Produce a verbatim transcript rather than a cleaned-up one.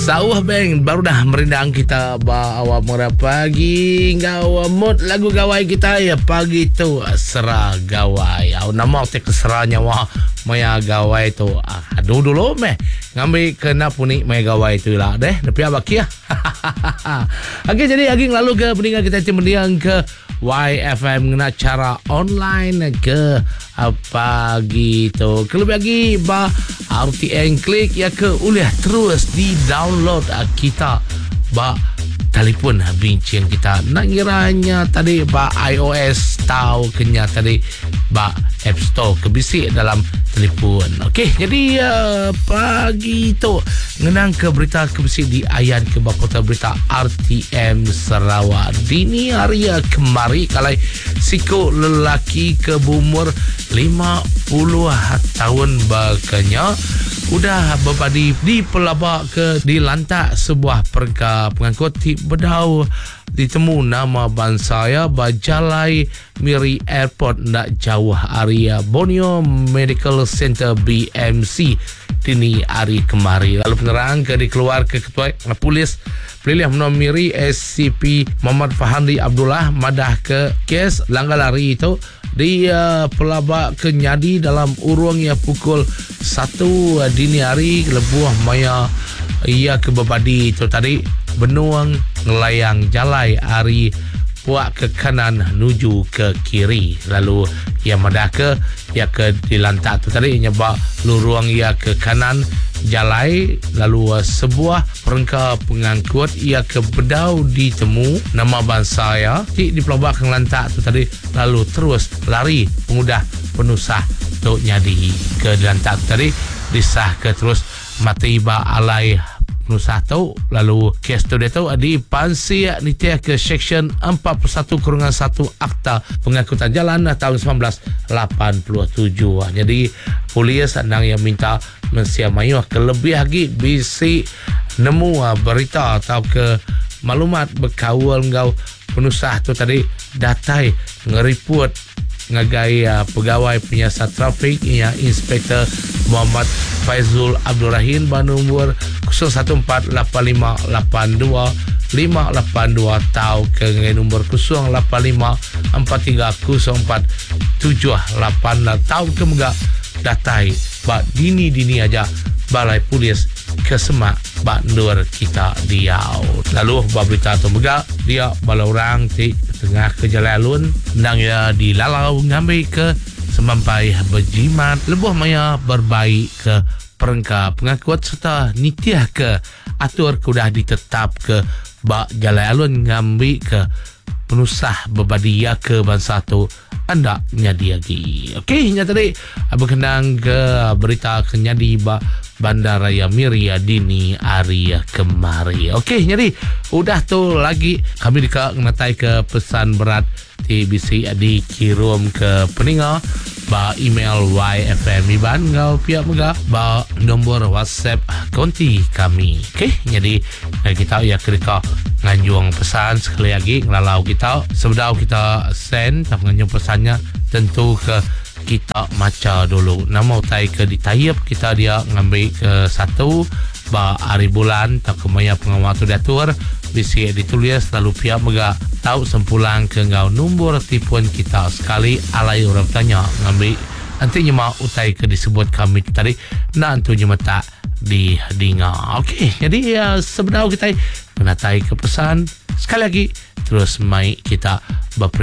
Sauh bang, baru dah merindang kita bawa murah pagi gawa mood lagu gawai kita ya pagi tu serah gawai. Au nama te keseranya wah maya gawai tu. Aduh dulu meh ngambil kena puni maya gawai tu lah deh. Tapi apa kia? Okey, jadi aging lalu ke peninggal kita mendiang ke Y F M ngena cara online ke apa gitu. Kalau bagi ba R T N klik ya ke uliah terus di download kita ba telefon bincang kita nak kiranya tadi ba iOS tahu kenya tadi ba App Store ke bisik dalam telefon. Okey, jadi uh, pagi tu ngenang ke berita ke bisik di ayan ke bakota berita R T M Sarawak dini hari kemari kalai siku lelaki ke umur lima puluh tahun bakanya udah berbadi di pelabak ke di lantak sebuah perka pengangkut di bedau ditemu nama bansaya Bajalai Miri Airport nak jauh area Borneo Medical Center B M C dini hari kemari. Lalu penerang ke dikeluar ke ketua polis Pelilih Miri S C P Muhammad Fahandi Abdullah madah ke kes langgar lari itu dia pelabak ke nyadi dalam urung ya pukul satu dini hari lebuh maya ia ke bebadi itu tadi benuang ngelayang jalai hari puak ke kanan menuju ke kiri. Lalu ia madah ke ia ke dilantak tu tadi nyebab luruang ia ke kanan jalai. Lalu uh, sebuah perengka pengangkut ia ke bedau ditemu nama bangsa ya di di pelabak lantak tu tadi. Lalu terus lari pengudah penusah tu nyadi ke lantak tu tadi disah ke terus mati ba alai penusah tu. Lalu kes tu dia tu di pansi nitia ke seksyen empat puluh satu kurungan satu Akta Pengangkutan Jalan tahun sembilan belas lapan puluh tujuh. Jadi polis andang yang minta mensia mayuh ke lebih lagi bisi nemu berita atau ke maklumat berkawal ngau penusah tu tadi datai ngeriput ngagai uh, pegawai penyiasat trafik ya Inspektor Muhammad Faizul Abdul Rahim nombor kosong satu empat lapan lima lapan dua lima lapan dua tau ke nombor kosong lapan lima empat tiga kosong empat tujuh lapan tau ke megak datai bak dini-dini aja balai polis ke semak bak nur kita diau. Lalu berita tu megak dia bala orang ti tengah ke jalan alun nang ya dilalau ngambil ke semampai berjimat lebuh maya berbaik ke perengka pengangkut serta nitiah ke atur kudah ditetap ke bak jalan alun ngambil ke penusah berbadi ya ke bangsa tu anda nyadi lagi. Okey, nya tadi berkenang ke berita kenyadi bak Bandaraya Miria dini hari kemari. Okey, jadi udah tu lagi kami dika ngatai ke pesan berat T B C dikirim ke peninggal ba email Y F M iban ngau pihak mega ba nombor WhatsApp konti kami. Okey, jadi kita ya kerika nganjung pesan sekali lagi ngelalau kita sebedau kita send tak nganjung pesannya tentu ke kita maca dulu nama utai ke ditayap kita dia ngambil ke satu ba hari bulan tak kemaya pengawal tu diatur bisi ditulis lalu pihak mega tahu sempulang ke ngau nombor tipuan kita sekali alai orang tanya ngambil nantinya mau utai ke disebut kami tadi nantunya mata di dinga. Okey, jadi ya sebenarnya kita menatai ke pesan sekali lagi terus mai kita berperi